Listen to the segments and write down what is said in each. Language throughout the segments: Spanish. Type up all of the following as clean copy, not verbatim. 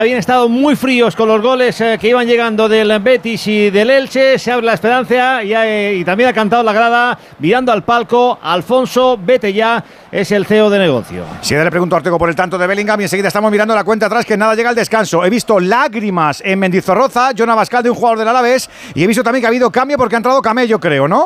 Habían estado muy fríos con los goles que iban llegando del Betis y del Elche. Se abre la esperanza y también ha cantado la grada mirando al palco. Alfonso, vete ya, es el CEO de negocio. Si le pregunto a Ortego por el tanto de Bellingham y enseguida estamos mirando la cuenta atrás que nada llega al descanso. He visto lágrimas en Mendizorroza, Jon Abascal, de un jugador del Alavés, y he visto también que ha habido cambio porque ha entrado Camello, creo, ¿no?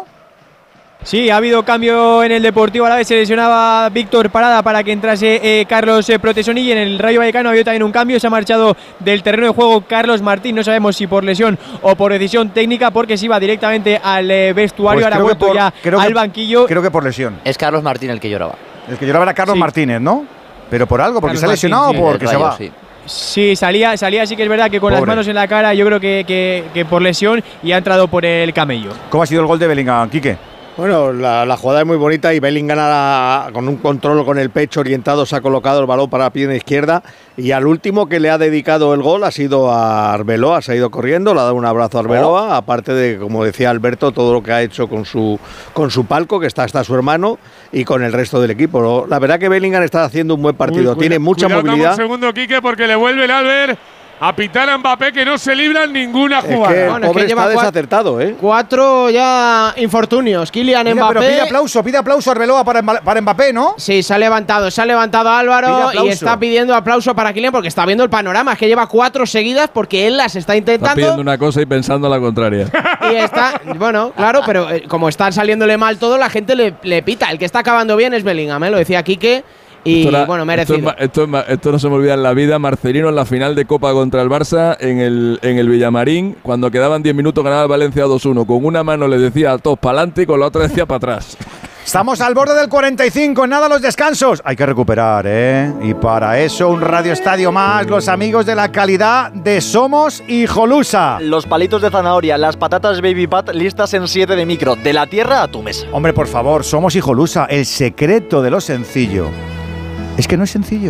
Sí, ha habido cambio en el Deportivo Alavés. Se lesionaba Víctor Parada para que entrase Carlos Protesoni, y en el Rayo Vallecano ha habido también un cambio. Se ha marchado del terreno de juego Carlos Martín. No sabemos si por lesión o por decisión técnica, porque se iba directamente al vestuario. Pues ahora ha vuelto ya al banquillo. Creo que por lesión. Es Carlos Martín el que lloraba. El que lloraba era Carlos Martínez, ¿no? Pero por algo, porque Carlos se ha lesionado o porque se va. Sí, salía, sí que es verdad que con las manos en la cara, yo creo que por lesión, y ha entrado por el Camello. ¿Cómo ha sido el gol de Bellingham, Quique? Bueno, la jugada es muy bonita y Bellingham con un control con el pecho orientado se ha colocado el balón para la pierna izquierda, y al último que le ha dedicado el gol ha sido a Arbeloa. Se ha ido corriendo, le ha dado un abrazo a Arbeloa, aparte de, como decía Alberto, todo lo que ha hecho con su palco, que está su hermano, y con el resto del equipo. La verdad que Bellingham está haciendo un buen partido, tiene mucha movilidad. Un segundo, Quique, porque le vuelve el Albert a pitar a Mbappé, que no se libra en ninguna jugada. Es que el pobre está desacertado, 4 ya infortunios. Kylian Mbappé. Pero pide aplauso a Arbeloa para Mbappé, ¿no? Sí, se ha levantado Álvaro y está pidiendo aplauso para Kylian, porque está viendo el panorama. Es que lleva 4 seguidas porque él las está intentando. Está pidiendo una cosa y pensando la contraria. Y está, bueno, claro, pero como están saliéndole mal todo, la gente le pita. El que está acabando bien es Bellingham, lo decía Quique. Y bueno, merecido. Esto no se me olvida en la vida. Marcelino en la final de Copa contra el Barça en el Villamarín, cuando quedaban 10 minutos, ganaba el Valencia 2-1. Con una mano le decía a todos para adelante y con la otra decía para atrás. Estamos al borde del 45, nada los descansos. Hay que recuperar, Y para eso un Radio Estadio más, los amigos de la calidad de Somos Hijolusa. Los palitos de zanahoria, las patatas Baby Pat listas en 7 de micro, de la tierra a tu mesa. Hombre, por favor, Somos Hijolusa, el secreto de lo sencillo. Es que no es sencillo.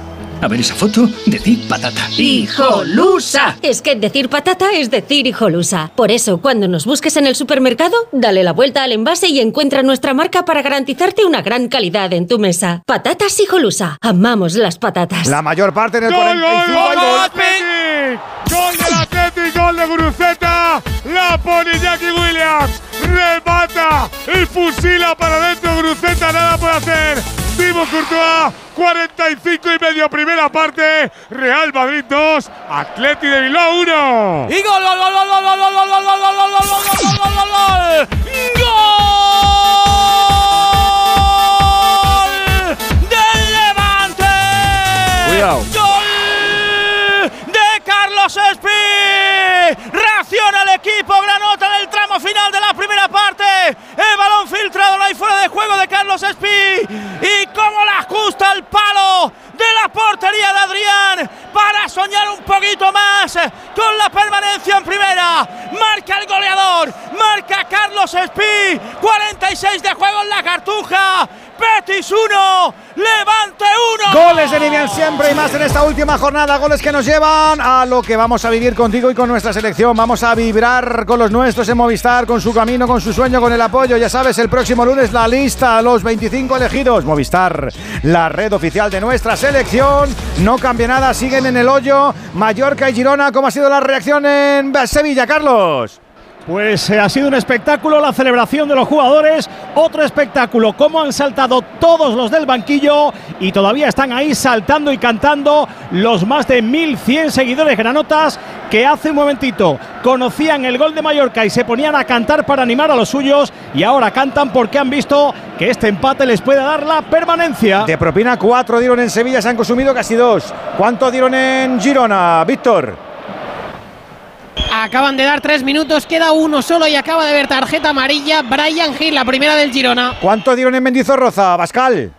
A ver esa foto, decir patata. ¡Hijolusa! Es que decir patata es decir hijolusa. Por eso, cuando nos busques en el supermercado, dale la vuelta al envase y encuentra nuestra marca para garantizarte una gran calidad en tu mesa. Patatas Hijolusa. Amamos las patatas. La mayor parte en el 45. ¡Gol del Atlético! ¡Gol de Guruceta! ¡La pone Jackie Williams! ¡Remata! ¡Y fusila para adentro Guruceta! ¡Nada puede hacer! Thibaut Courtois, 45 y medio, primera parte. Real Madrid 2, Atleti de Bilbao 1. Y gol, gol, gol, gol, gol, gol, gol, gol, gol, gol, gol, gol, gol, gol, gol, gol del Levante. Cuidado. Gol de Carlos Espí. Reacciona el equipo granota en el tramo final de la primera parte. El balón filtrado, no hay fuera de juego de Carlos Espí. Y cómo la ajusta el palo de la portería de Adrián para soñar un poquito más con la permanencia en primera. Marca el goleador, marca Carlos Espí. 46 de juego en la Cartuja. Betis 1, Levante 1. Goles de Nivian siempre y más en esta última jornada. Goles que nos llevan a lo que vamos a vivir contigo y con nuestra selección. Vamos a vibrar con los nuestros en Movistar, con su camino, con su sueño, con el apoyo. Ya sabes, el próximo lunes la lista, los 25 elegidos. Movistar, la red oficial de nuestra selección. No cambia nada, siguen en el hoyo Mallorca y Girona. ¿Cómo ha sido la reacción en Sevilla, Carlos? Pues ha sido un espectáculo la celebración de los jugadores, otro espectáculo, cómo han saltado todos los del banquillo y todavía están ahí saltando y cantando los más de 1.100 seguidores granotas que hace un momentito conocían el gol de Mallorca y se ponían a cantar para animar a los suyos, y ahora cantan porque han visto que este empate les puede dar la permanencia. De propina 4 dieron en Sevilla, se han consumido casi 2. ¿Cuánto dieron en Girona, Víctor? Acaban de dar 3 minutos, queda uno solo y acaba de ver tarjeta amarilla Bryan Gil, la primera del Girona. ¿Cuánto dieron en Mendizorroza, Bascal?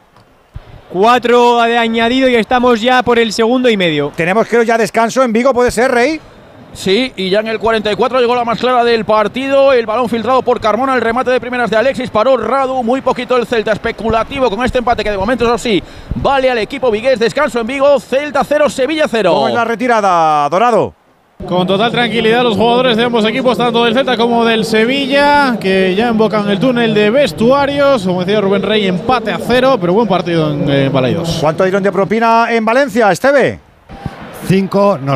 4 de añadido y estamos ya por el segundo y medio. Tenemos, creo, ya descanso en Vigo, ¿puede ser, Rey? Sí, y ya en el 44 llegó la más clara del partido. El balón filtrado por Carmona, el remate de primeras de Alexis, paró Radu, muy poquito el Celta, especulativo con este empate que de momento, eso sí, vale al equipo vigués. Descanso en Vigo, Celta 0, Sevilla 0. ¿Cómo es la retirada, Dorado? Con total tranquilidad los jugadores de ambos equipos, tanto del Celta como del Sevilla, que ya invocan el túnel de vestuarios. Como decía Rubén Rey, empate a 0, pero buen partido en Balaidos. ¿Cuánto dieron de propina en Valencia, Esteve? 5, nos